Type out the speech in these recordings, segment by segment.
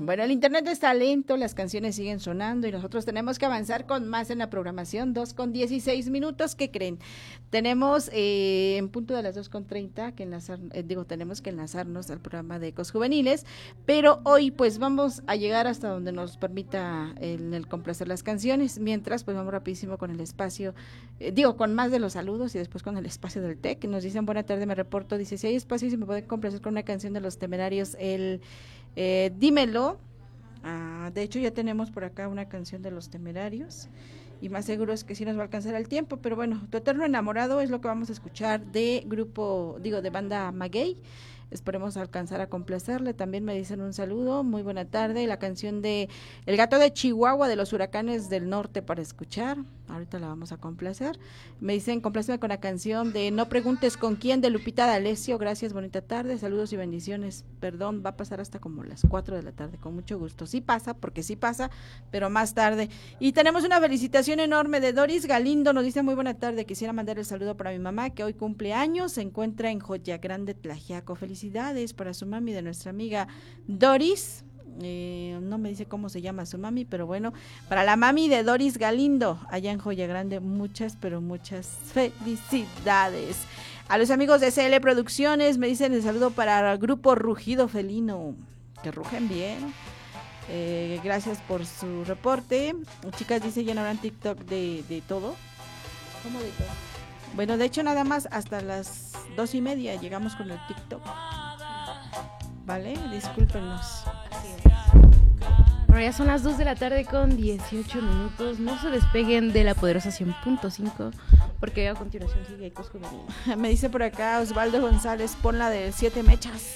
Bueno, el internet está lento, las canciones siguen sonando y nosotros tenemos que avanzar con más en la programación. 2:16. ¿Qué creen? Tenemos en punto de las 2:30 que enlazar, tenemos que enlazarnos al programa de Ecos Juveniles, pero hoy pues vamos a llegar hasta donde nos permita el complacer las canciones. Mientras pues vamos rapidísimo con el espacio, con más de los saludos y después con el espacio del TEC. Nos dicen buena tarde, me reporto, dice si hay espacio y si me pueden complacer con una canción de Los Temerarios, dímelo. De hecho ya tenemos por acá una canción de Los Temerarios y más seguro es que sí nos va a alcanzar el tiempo, pero bueno, Tu Eterno Enamorado es lo que vamos a escuchar de de banda Maguey. Esperemos alcanzar a complacerle. También me dicen un saludo, muy buena tarde, la canción de El Gato de Chihuahua de los Huracanes del Norte para escuchar, ahorita la vamos a complacer. Me dicen compláceme con la canción de No Preguntes Con Quién de Lupita D'Alessio, gracias, bonita tarde, saludos y bendiciones. Perdón, va a pasar hasta como las 4 de la tarde, con mucho gusto. Sí pasa, porque sí pasa, pero más tarde. Y tenemos una felicitación enorme de Doris Galindo, nos dice muy buena tarde, quisiera mandar el saludo para mi mamá que hoy cumple años, se encuentra en Joya Grande, Tlaxiaco. Felicidades para su mami, de nuestra amiga Doris. No me dice cómo se llama su mami, pero bueno, para la mami de Doris Galindo, allá en Joya Grande, muchas, pero muchas felicidades. A los amigos de CL Producciones me dicen el saludo para el grupo Rugido Felino, que rugen bien. Gracias por su reporte. Chicas, dice ya no habrán TikTok de todo. ¿Cómo de todo? Bueno, de hecho nada más hasta las 2:30 llegamos con el TikTok. ¿Vale? Discúlpenos. Bueno, ya son las 2 de la tarde con 18 minutos. No se despeguen de la poderosa 100.5 porque a continuación sigue Ecos Juveniles. Me dice por acá Osvaldo González, pon la de 7 mechas.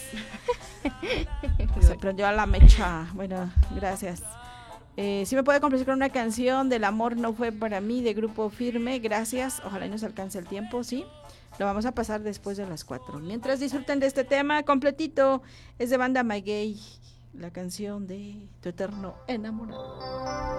Se prendió a la mecha. Bueno, gracias. Si me puede complacer con una canción del Amor No Fue Para Mí de Grupo Firme, gracias, ojalá y nos alcance el tiempo, sí, lo vamos a pasar después de las 4. Mientras disfruten de este tema completito, es de banda Maguey, la canción de Tu Eterno Enamorado.